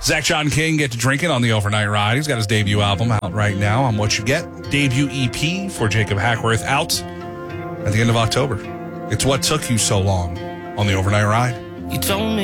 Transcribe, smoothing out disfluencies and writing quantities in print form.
Zach John King get to drinking on the overnight ride. He's got his debut album out right now on What You Get. Debut EP for Jacob Hackworth out at the end of October. It's What Took You So Long on the overnight ride. You told me